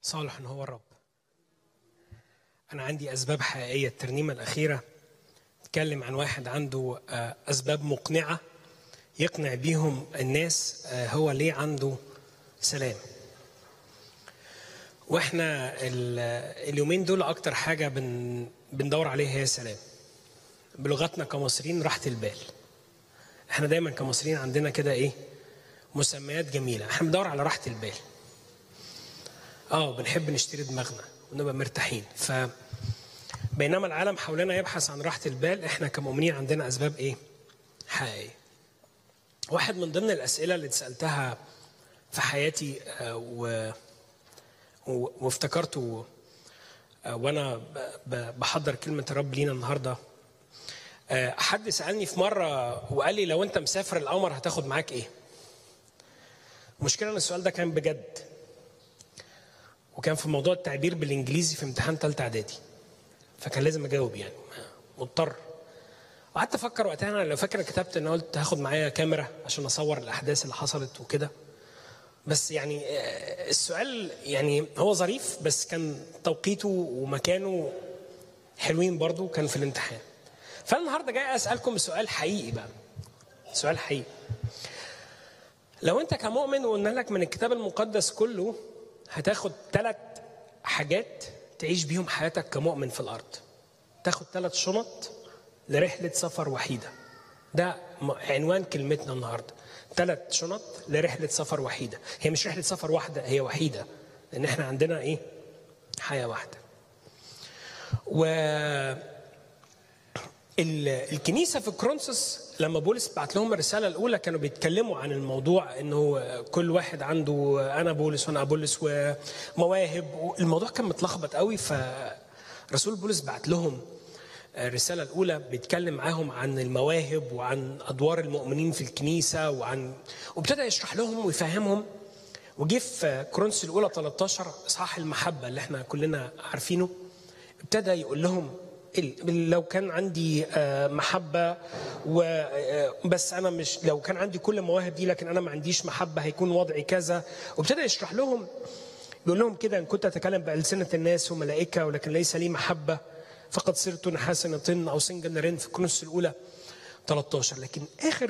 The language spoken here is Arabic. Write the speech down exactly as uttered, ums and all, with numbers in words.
صالح ان هو الرب. انا عندي اسباب حقيقيه. الترنيمه الاخيره تتكلم عن واحد عنده اسباب مقنعه يقنع بيهم الناس هو ليه عنده سلام. واحنا اليومين دول اكتر حاجه بن بندور عليها هي السلام. بلغتنا كمصريين راحه البال. احنا دايما كمصريين عندنا كده ايه مسميات جميله. احنا بندور على راحه البال. اه بنحب نشتري دماغنا ونبقى مرتاحين. ف بينما العالم حولنا يبحث عن راحه البال، احنا كمؤمنين عندنا اسباب ايه حقيقيه. واحد من ضمن الاسئله اللي اتسالتها في حياتي و وافتكرته وانا بحضر كلمه الرب لينا النهارده. حد سالني في مره وقال لي لو انت مسافر القمر هتاخد معاك ايه؟ المشكله ان السؤال ده كان بجد، وكان في موضوع التعبير بالانجليزي في امتحان ثالثه اعدادي، فكان لازم اجاوب يعني مضطر. وقعدت افكر وقتها، انا لو فاكر كتبت ان قلت هاخد معايا كاميرا عشان اصور الاحداث اللي حصلت وكده. بس يعني السؤال يعني هو ظريف، بس كان توقيته ومكانه حلوين برضو، كان في الامتحان. فانا النهارده جاي اسالكم سؤال حقيقي بقى، سؤال حقيقي. لو انت كمؤمن وقلنا لك من الكتاب المقدس كله هتاخد ثلاث حاجات تعيش بيهم حياتك كمؤمن في الارض، تاخد ثلاث شنط لرحله سفر وحيده. ده عنوان كلمتنا النهارده، ثلاث شنط لرحله سفر وحيده. هي مش رحله سفر واحده، هي وحيده، لان احنا عندنا ايه حياه واحده. و الكنيسه في كورنثوس لما بولس بعت لهم الرساله الاولى كانوا بيتكلموا عن الموضوع انه كل واحد عنده انا بولس وانا ابولس ومواهب. الموضوع كان متلخبط قوي، فرسول بولس بعت لهم الرساله الاولى بيتكلم معاهم عن المواهب وعن ادوار المؤمنين في الكنيسه، وعن وابتدى يشرح لهم ويفهمهم. وجه في كورنثوس الاولى ثلاثة عشر اصحاح المحبه اللي احنا كلنا عارفينه، ابتدى يقول لهم لو كان عندي محبة وبس أنا مش، لو كان عندي كل المواهب دي لكن أنا ما عنديش محبة هيكون وضعي كذا. وابتدى يشرح لهم، بيقول لهم كده: إن كنت أتكلم بألسنة الناس وملائكة ولكن ليس لي محبة فقد صرت نحاسا طن أو سنجا نارين، في كورنثوس الأولى ثلاثة عشر. لكن آخر